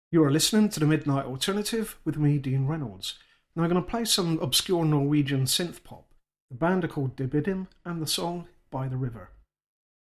You are listening to the Midnight Alternative with me, Dean Reynolds. Now I'm going to play some obscure Norwegian synth pop. The band are called Dibidim and the song By the River.